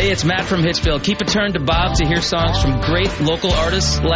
Hey, it's Matt from Hitsville. Keep it turned to Bob to hear songs from great local artists like